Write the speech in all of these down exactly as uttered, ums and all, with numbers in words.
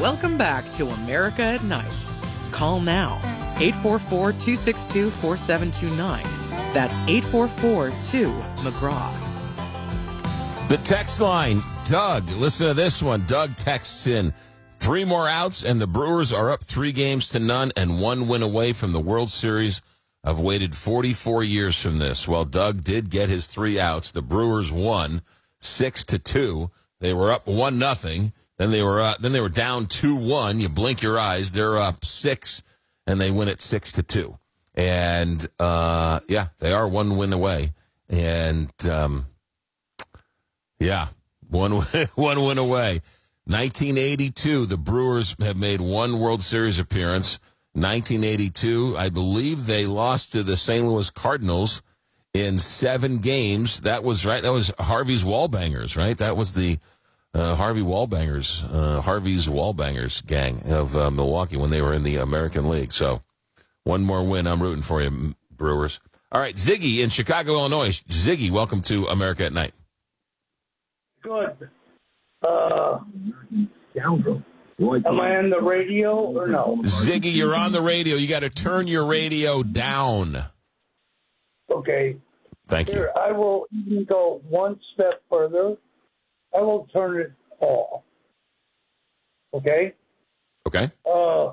Welcome back to America at Night. Call now, eight four four, two six two, four seven two nine. That's eight four four, two, McGraw. The text line, Doug, listen to this one. Doug texts in, three more outs, and the Brewers are up three games to none and one win away from the World Series. I've waited forty-four years from this. Well, Doug did get his three outs. The Brewers won six to two. They were up one nothing. Then they were uh, then they were down two one. You blink your eyes, they're up six, and they win it six to two. And uh, yeah, they are one win away. And um, yeah, one one win away. nineteen eighty-two, the Brewers have made one World Series appearance. nineteen eighty-two, I believe they lost to the Saint Louis Cardinals in seven games. That was right. That was Harvey's Wallbangers, right? That was the uh, Harvey Wallbangers, uh, Harvey's Wallbangers gang of uh, Milwaukee when they were in the American League. So one more win. I'm rooting for you, Brewers. All right, Ziggy in Chicago, Illinois. Ziggy, welcome to America at Night. Good. Uh, Am I on the radio or no? Ziggy, you're on the radio. You got to turn your radio down. Okay. Thank you. Here, I will even go one step further. I will turn it off. Okay? Okay. Uh,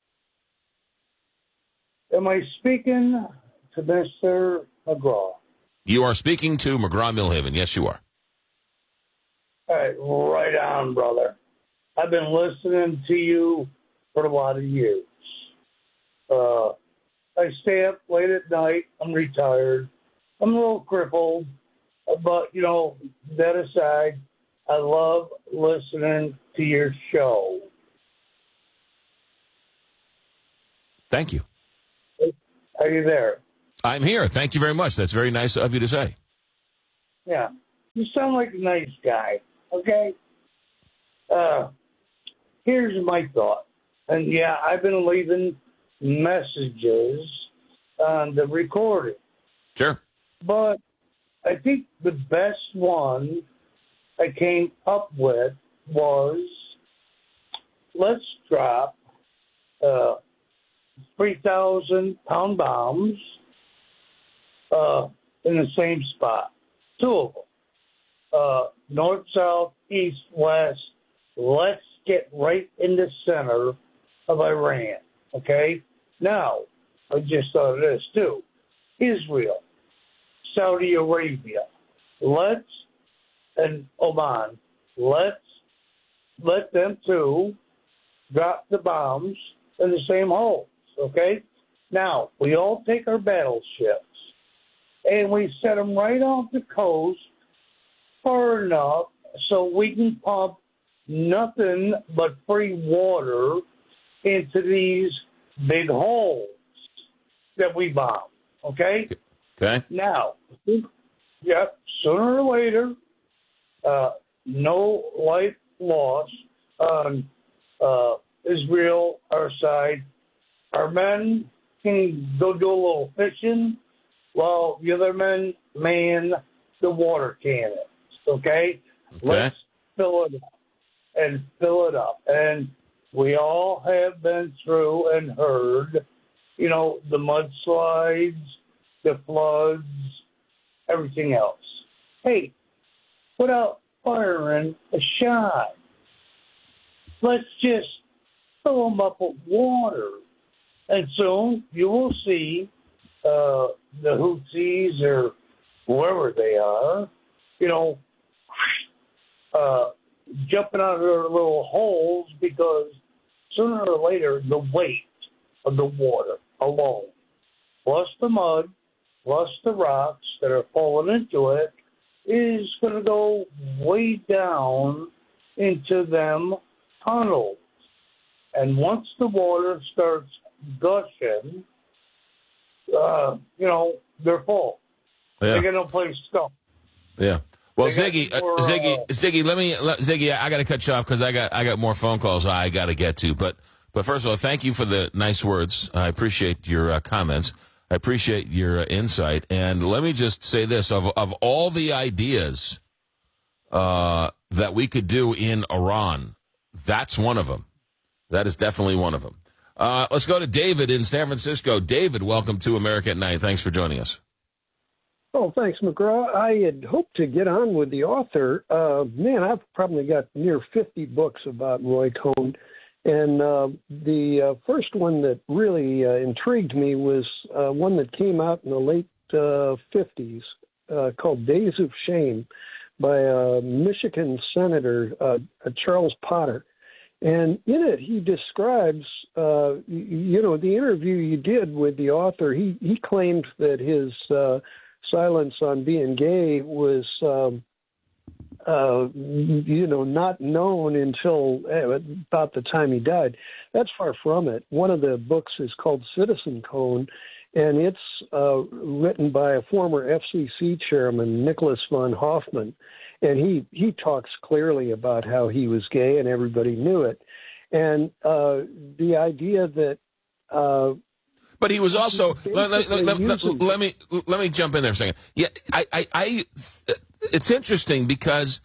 am I speaking to Mister McGraw? You are speaking to McGraw-Milhaven. Yes, you are. All right, right on, brother. I've been listening to you for a lot of years. Uh, I stay up late at night. I'm retired. I'm a little crippled, but, you know, that aside, I love listening to your show. Thank you. Are you there? I'm here. Thank you very much. That's very nice of you to say. Yeah. You sound like a nice guy, okay? Uh, here's my thought. And, yeah, I've been leaving messages on the recording. Sure. But I think the best one I came up with was let's drop uh, three thousand pound bombs uh, in the same spot. Two of them. Uh, north, south, east, west. Let's get right in the center of Iran. Okay? Now, I just thought of this too. Israel, Saudi Arabia. Let's, and Oman, let's let them two drop the bombs in the same holes. Okay? Now, we all take our battleships and we set them right off the coast far enough so we can pump nothing but free water into these big holes that we bomb. Okay? Okay. Now, yep, sooner or later, uh, no life lost on uh, Israel, our side. Our men can go do a little fishing while the other men man the water cannons. Okay? Okay. Let's fill it up and fill it up. And we all have been through and heard, you know, the mudslides, the floods, everything else. Hey, without firing a shot, let's just fill them up with water. And soon you will see uh, the Houthis or whoever they are, you know, uh, jumping out of their little holes because sooner or later the weight of the water alone, plus the mud, plus the rocks that are falling into it, is going to go way down into them tunnels. And once the water starts gushing, uh, you know, they're full. Yeah. They got no place to go. Yeah. Well, They got Ziggy, uh, more, Ziggy, uh, Ziggy, let me, let, Ziggy, I got to cut you off because I got, I got more phone calls I got to get to. But, but first of all, thank you for the nice words. I appreciate your uh, comments. I appreciate your uh, insight. And let me just say this: of of all the ideas uh, that we could do in Iran, that's one of them. That is definitely one of them. Uh, let's go to David in San Francisco. David, welcome to America at Night. Thanks for joining us. Oh, thanks, McGraw. I had hoped to get on with the author. Uh, man, I've probably got near fifty books about Roy Cohn. And uh, the uh, first one that really uh, intrigued me was uh, one that came out in the late uh, fifties uh, called Days of Shame by a Michigan Senator, uh, Charles Potter. And in it, he describes, uh, you know, the interview you did with the author, he, he claimed that his uh, silence on being gay was, um, uh, you know, not known until about the time he died. That's far from it. One of the books is called Citizen Cohn, and it's uh, written by a former F C C chairman, Nicholas von Hoffman. And he, he talks clearly about how he was gay and everybody knew it. And uh, the idea that... Uh, but he was also... Let, let, let, let, let me let me jump in there for a second. Yeah, I, I, I it's interesting because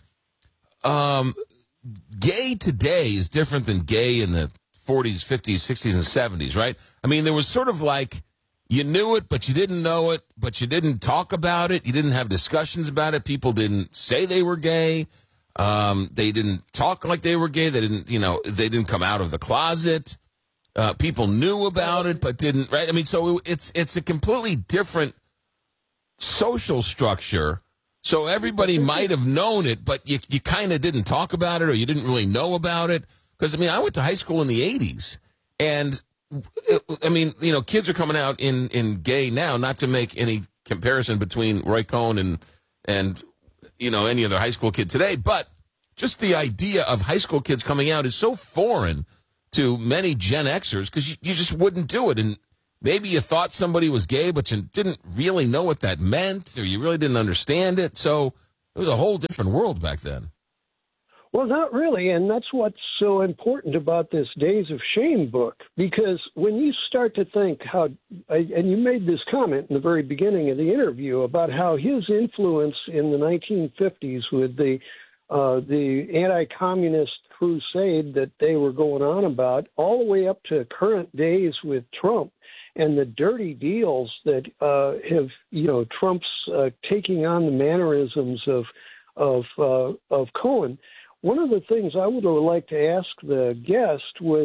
um, gay today is different than gay in the forties, fifties, sixties, and seventies, right? I mean, there was sort of like... You knew it, but you didn't know it, but you didn't talk about it. You didn't have discussions about it. People didn't say they were gay. Um, they didn't talk like they were gay. They didn't, you know, they didn't come out of the closet. Uh, people knew about it, but didn't, right? I mean, so it's, it's a completely different social structure. So everybody might have known it, but you, you kind of didn't talk about it or you didn't really know about it. Because, I mean, I went to high school in the eighties, and I mean, you know, kids are coming out in, in gay now, not to make any comparison between Roy Cohn and, and, you know, any other high school kid today, but just the idea of high school kids coming out is so foreign to many Gen Xers because you, you just wouldn't do it. And maybe you thought somebody was gay, but you didn't really know what that meant or you really didn't understand it. So it was a whole different world back then. Well, not really, and that's what's so important about this Days of Shame book, because when you start to think how, and you made this comment in the very beginning of the interview about how his influence in the nineteen fifties with the uh, the anti-communist crusade that they were going on about, all the way up to current days with Trump and the dirty deals that uh, have, you know, Trump's uh, taking on the mannerisms of of uh, of Cohen. One of the things I would have liked to ask the guest was,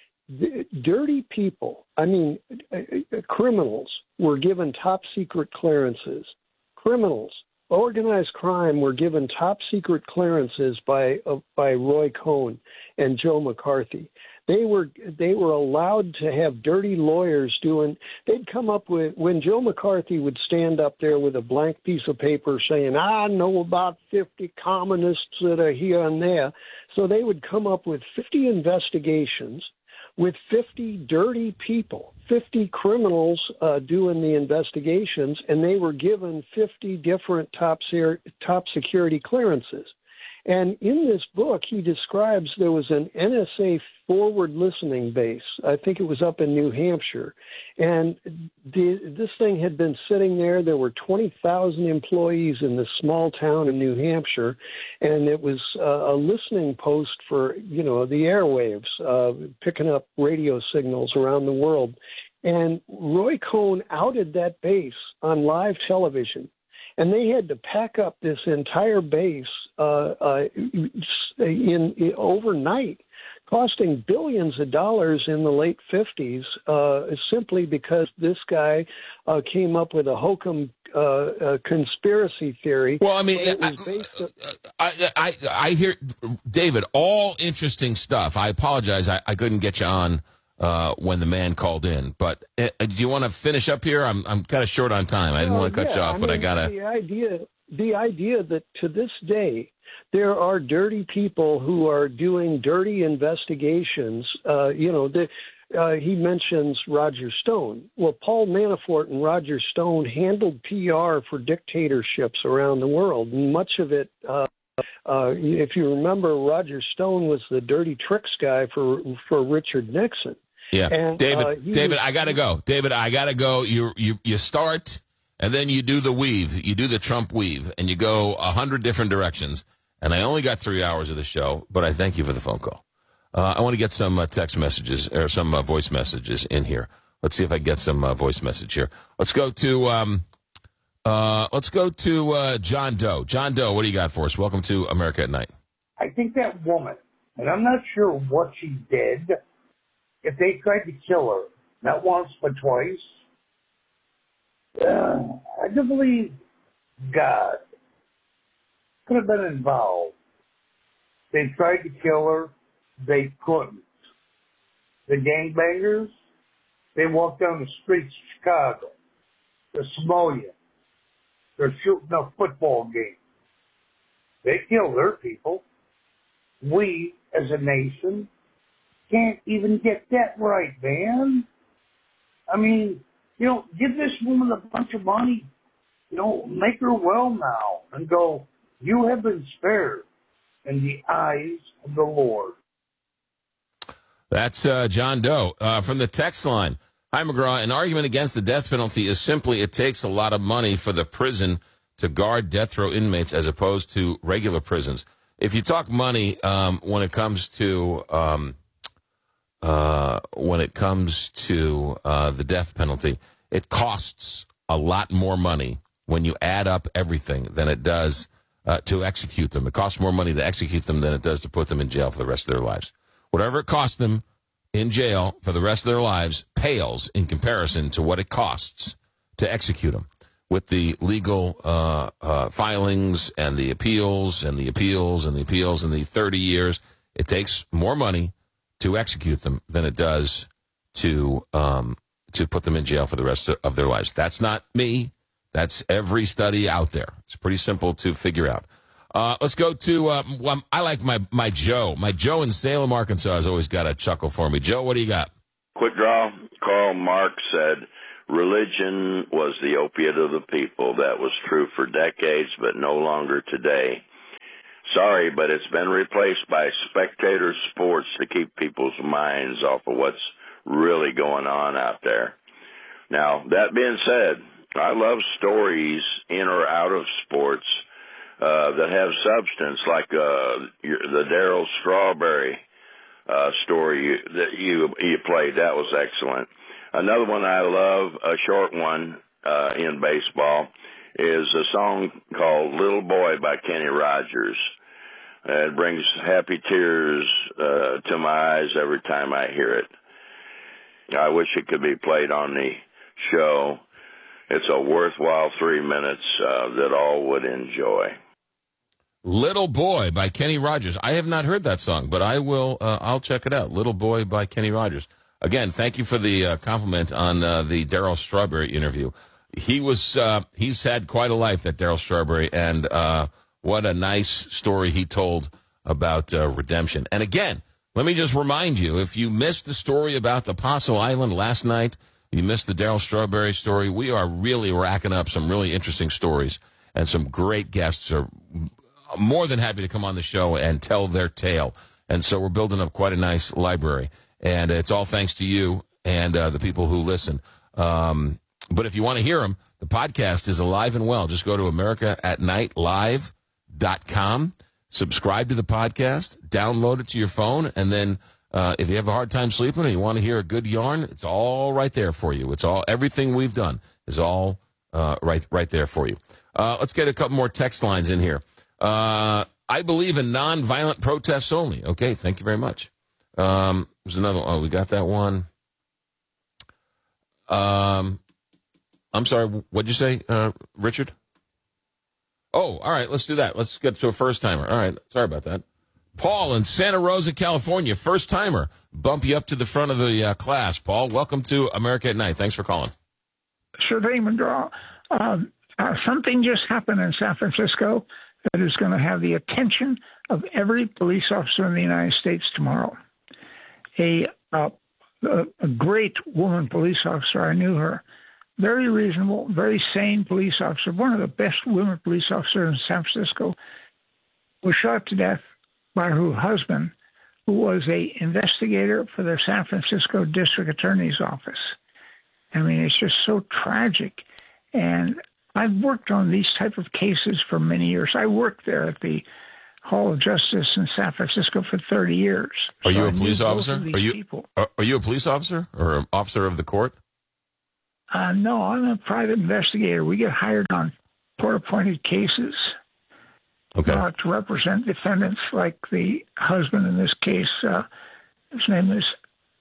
the dirty people, I mean, criminals were given top secret clearances. Criminals, organized crime were given top secret clearances by uh, by Roy Cohn and Joe McCarthy. They were they were allowed to have dirty lawyers doing. They'd come up with, when Joe McCarthy would stand up there with a blank piece of paper saying, "I know about fifty communists that are here and there." So they would come up with fifty investigations with fifty dirty people, fifty criminals uh, doing the investigations, and they were given fifty different top ser- top security clearances. And in this book, he describes there was an N S A forward listening base. I think it was up in New Hampshire. And the, this thing had been sitting there. There were twenty thousand employees in this small town in New Hampshire. And it was uh, a listening post for, you know, the airwaves, uh, picking up radio signals around the world. And Roy Cohn outed that base on live television. And they had to pack up this entire base uh, uh, in, in overnight, costing billions of dollars in the late fifties, uh, simply because this guy uh, came up with a hokum uh, uh, conspiracy theory. Well, I mean, I, on- I, I, I hear, David, all interesting stuff. I apologize. I, I couldn't get you on Uh, when the man called in. But uh, do you want to finish up here? I'm I'm kind of short on time. I didn't Well, want to cut yeah, you off, I but I mean, got to... The idea, the idea that to this day, there are dirty people who are doing dirty investigations. Uh, you know, the, uh, he mentions Roger Stone. Well, Paul Manafort and Roger Stone handled P R for dictatorships around the world. And much of it... Uh, Uh, if you remember, Roger Stone was the dirty tricks guy for for Richard Nixon. Yeah, and, David. uh, David, was, I gotta go. David, I gotta go. You you you start, and then you do the weave. You do the Trump weave, and you go a hundred different directions. And I only got three hours of the show, but I thank you for the phone call. Uh, I want to get some uh, text messages or some uh, voice messages in here. Let's see if I get some uh, voice message here. Let's go to um, uh, let's go to uh, John Doe. John Doe, what do you got for us? Welcome to America at Night. I think that woman, and I'm not sure what she did, if they tried to kill her, not once but twice, uh, I do believe God could have been involved. They tried to kill her. They couldn't. The gangbangers, they walked down the streets of Chicago. They're smoking. They're shooting a football game. They kill their people. We, as a nation, can't even get that right, man. I mean, you know, give this woman a bunch of money. You know, make her well now and go, you have been spared in the eyes of the Lord. That's uh, John Doe uh, from the text line. Hi, McGraw. An argument against the death penalty is simply it takes a lot of money for the prison to guard death row inmates as opposed to regular prisons. If you talk money, um, when it comes to um, uh, when it comes to uh, the death penalty, it costs a lot more money when you add up everything than it does uh, to execute them. It costs more money to execute them than it does to put them in jail for the rest of their lives. Whatever it costs them in jail for the rest of their lives pales in comparison to what it costs to execute them. With the legal uh, uh, filings and the appeals and the appeals and the appeals and the thirty years, it takes more money to execute them than it does to um, to put them in jail for the rest of their lives. That's not me. That's every study out there. It's pretty simple to figure out. Uh, let's go to, uh, well, I like my, my Joe. My Joe in Salem, Arkansas has always got a chuckle for me. Joe, what do you got? Quick draw. Karl Marx said, religion was the opiate of the people. That was true for decades, but no longer today. Sorry, but it's been replaced by spectator sports to keep people's minds off of what's really going on out there. Now, that being said, I love stories in or out of sports Uh, that have substance, like uh, your, the Darryl Strawberry uh, story you, that you you played. That was excellent. Another one I love, a short one uh, in baseball, is a song called "Little Boy" by Kenny Rogers. Uh, it brings happy tears uh, to my eyes every time I hear it. I wish it could be played on the show. It's a worthwhile three minutes uh, that all would enjoy. Little Boy by Kenny Rogers. I have not heard that song, but I will. Uh, I'll check it out. Little Boy by Kenny Rogers. Again, thank you for the uh, compliment on uh, the Darryl Strawberry interview. He was. Uh, he's had quite a life, that Darryl Strawberry, and uh, what a nice story he told about uh, redemption. And again, let me just remind you: if you missed the story about the Apostle Island last night, you missed the Darryl Strawberry story. We are really racking up some really interesting stories, and some great guests are more than happy to come on the show and tell their tale. And so we're building up quite a nice library. And it's all thanks to you and uh, the people who listen. Um, but if you want to hear them, the podcast is alive and well. Just go to america at night live dot com, subscribe to the podcast, download it to your phone, and then uh, if you have a hard time sleeping and you want to hear a good yarn, it's all right there for you. It's all, everything we've done is all uh, right, right there for you. Uh, let's get a couple more text lines in here. Uh, I believe in nonviolent protests only. Okay, thank you very much. Um, there's another one. Oh, we got that one. Um, I'm sorry, what'd you say, uh, Richard? Oh, all right, let's do that. Let's get to a first-timer. All right, sorry about that. Paul in Santa Rosa, California, first-timer. Bump you up to the front of the uh, class. Paul, welcome to America at Night. Thanks for calling. Sure thing, McGraw. Um, uh, something just happened in San Francisco that is going to have the attention of every police officer in the United States tomorrow. A, uh, a, a great woman police officer, I knew her, very reasonable, very sane police officer, one of the best women police officers in San Francisco, was shot to death by her husband, who was a investigator for the San Francisco District Attorney's Office. I mean, it's just so tragic. And I've worked on these type of cases for many years. I worked there at the Hall of Justice in San Francisco for thirty years. Are So you I a knew police both officer? of these Are you people. are, are you a police officer or an officer of the court? Uh, no, I'm a private investigator. We get hired on court-appointed cases Okay. uh, to represent defendants, like the husband in this case. Uh, his name is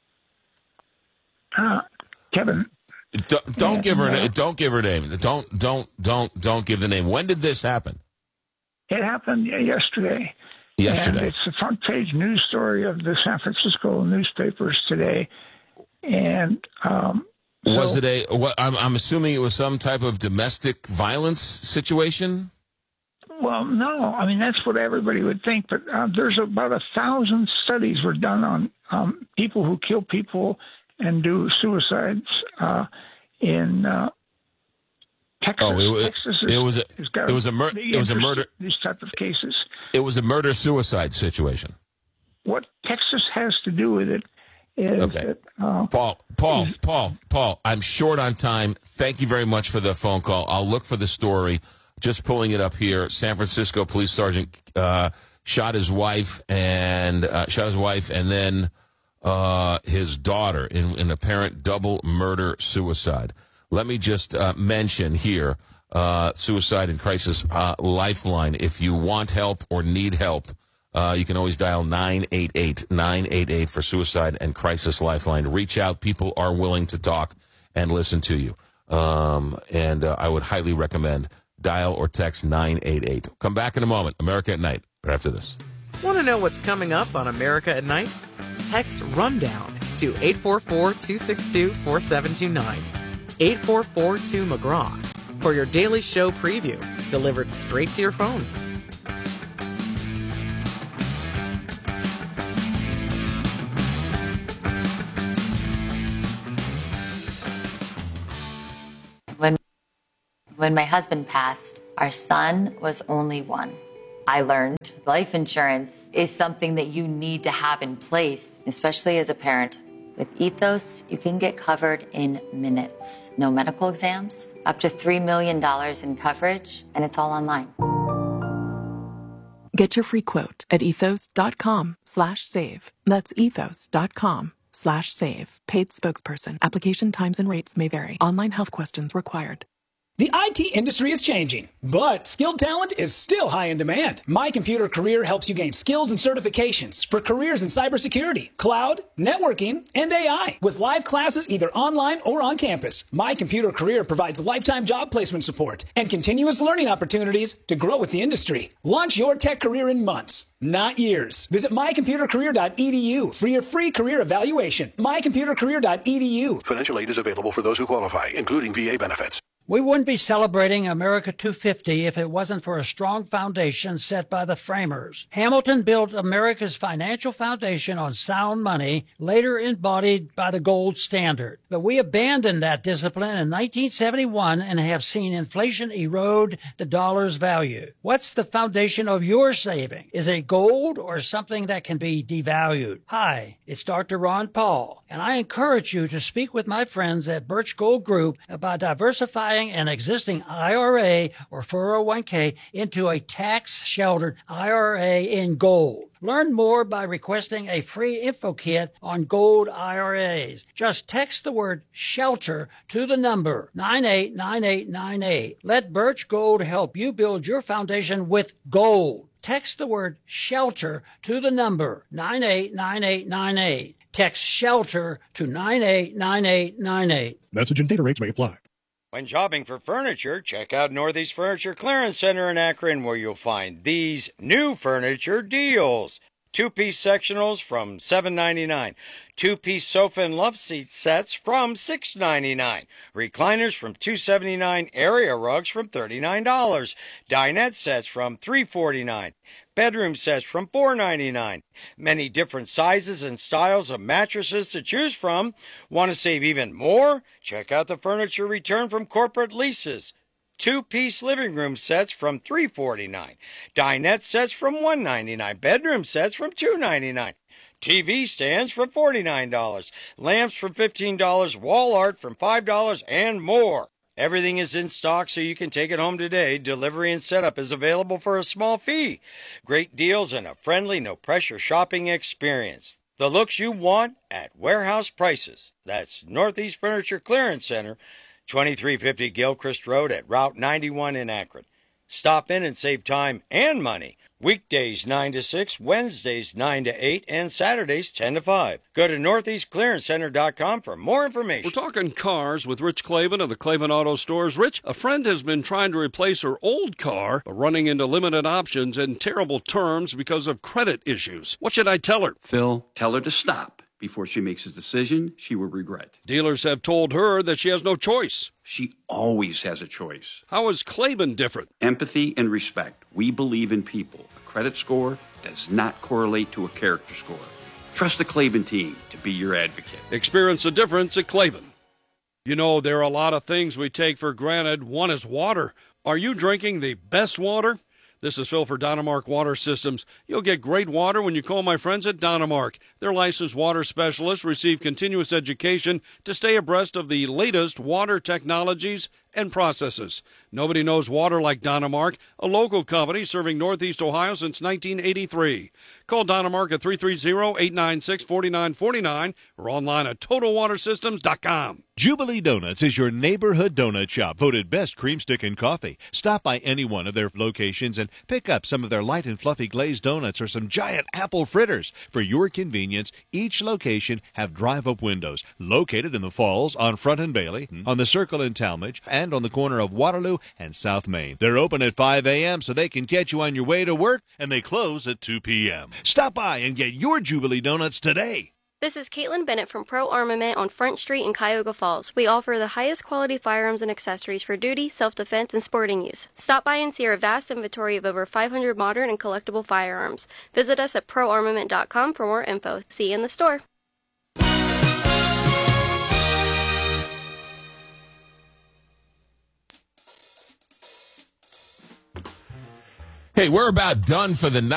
uh, Kevin. Don't, don't Yeah, give her. no. A, don't give her name. Don't don't don't don't give the name. When did this happen? It happened yesterday. Yesterday. And it's the front page news story of the San Francisco newspapers today. And um, Was so, it a? What, I'm I'm assuming it was some type of domestic violence situation. Well, no. I mean, that's what everybody would think. But uh, there's about a thousand studies were done on um, people who kill people and do suicides uh, in uh, Texas. Oh, it was- Texas it was a- has got it was a mur- big it was a interest murder- in These type of cases. It was a murder suicide situation. What Texas has to do with it is Okay. that uh, Paul, Paul, Paul, Paul, I'm short on time. Thank you very much for the phone call. I'll look for the story. Just pulling it up here. San Francisco police sergeant uh, shot his wife and uh, shot his wife and then uh, his daughter in an apparent double murder suicide. Let me just uh, mention here, uh, Suicide and Crisis uh, Lifeline. If you want help or need help, Uh, you can always dial nine eight eight, nine eight eight for Suicide and Crisis Lifeline. Reach out. People are willing to talk and listen to you. Um, and uh, I would highly recommend dial or text nine eight eight. Come back in a moment. America at Night, right after this. Want to know what's coming up on America at Night? Text RUNDOWN to eight four four, two six two, four seven two nine. eight four four two McGraw for your daily show preview delivered straight to your phone. When, when my husband passed, our son was only one. I learned life insurance is something that you need to have in place, especially as a parent. With Ethos, you can get covered in minutes. No medical exams, up to three million dollars in coverage, and it's all online. Get your free quote at ethos.com slash save. That's ethos.com slash save. Paid spokesperson. Application times and rates may vary. Online health questions required. The I T industry is changing, but skilled talent is still high in demand. My Computer Career helps you gain skills and certifications for careers in cybersecurity, cloud, networking, and A I. With live classes either online or on campus, My Computer Career provides lifetime job placement support and continuous learning opportunities to grow with the industry. Launch your tech career in months, not years. Visit my computer career dot e d u for your free career evaluation. my computer career dot e d u. Financial aid is available for those who qualify, including V A benefits. We wouldn't be celebrating America two fifty if it wasn't for a strong foundation set by the framers. Hamilton built America's financial foundation on sound money, later embodied by the gold standard. But we abandoned that discipline in nineteen seventy-one and have seen inflation erode the dollar's value. What's the foundation of your saving? Is it gold or something that can be devalued? Hi, it's Doctor Ron Paul, and I encourage you to speak with my friends at Birch Gold Group about diversifying an existing I R A or four oh one k into a tax-sheltered I R A in gold. Learn more by requesting a free info kit on gold I R As. Just text the word SHELTER to the number nine eight nine eight nine eight. Let Birch Gold help you build your foundation with gold. Text the word SHELTER to the number nine eight nine eight nine eight. Text SHELTER to nine eight nine eight nine eight. Message and data rates may apply. When shopping for furniture, check out Northeast Furniture Clearance Center in Akron, where you'll find these new furniture deals. Two-piece sectionals from seven ninety-nine. Two-piece sofa and love seat sets from six ninety-nine. Recliners from two seventy-nine. Area rugs from thirty-nine dollars. Dinette sets from three forty-nine. Bedroom sets from four ninety-nine. Many different sizes and styles of mattresses to choose from. Want to save even more? Check out the furniture return from corporate leases. Two-piece living room sets from three forty-nine. Dinette sets from one ninety-nine. Bedroom sets from two ninety-nine. T V stands from forty-nine dollars. Lamps from fifteen dollars. Wall art from five dollars and more. Everything is in stock so you can take it home today. Delivery and setup is available for a small fee. Great deals and a friendly, no-pressure shopping experience. The looks you want at warehouse prices. That's Northeast Furniture Clearance Center, twenty-three fifty Gilchrist Road at Route ninety-one in Akron. Stop in and save time and money. Weekdays nine to six, Wednesdays nine to eight, and Saturdays ten to five. Go to northeast clearance center dot com for more information. We're talking cars with Rich Clavin of the Clavin Auto Stores. Rich, a friend has been trying to replace her old car, but running into limited options and terrible terms because of credit issues. What should I tell her? Phil, tell her to stop before she makes a decision she will regret. Dealers have told her that she has no choice. She always has a choice. How is Clavin different? Empathy and respect. We believe in people. A credit score does not correlate to a character score. Trust the Clavin team to be your advocate. Experience the difference at Clavin. You know, there are a lot of things we take for granted. One is water. Are you drinking the best water? This is Phil for Dynamark Water Systems. You'll get great water when you call my friends at Dynamark. Their licensed water specialists receive continuous education to stay abreast of the latest water technologies and processes. Nobody knows water like Dynamark, a local company serving Northeast Ohio since nineteen eighty-three. Call Dynamark at three three zero, eight nine six, four nine four nine or online at total water systems dot com. Jubilee Donuts is your neighborhood donut shop, voted best cream stick and coffee. Stop by any one of their locations and pick up some of their light and fluffy glazed donuts or some giant apple fritters. For your convenience, each location have drive-up windows located in the Falls, on Front and Bailey, on the Circle in Talmadge, and on the corner of Waterloo and South Main. They're open at five a.m. so they can catch you on your way to work, and they close at two p.m. Stop by and get your Jubilee Donuts today. This is Caitlin Bennett from Pro Armament on Front Street in Cuyahoga Falls. We offer the highest quality firearms and accessories for duty, self-defense, and sporting use. Stop by and see our vast inventory of over five hundred modern and collectible firearms. Visit us at pro armament dot com for more info. See you in the store. Hey, we're about done for the night.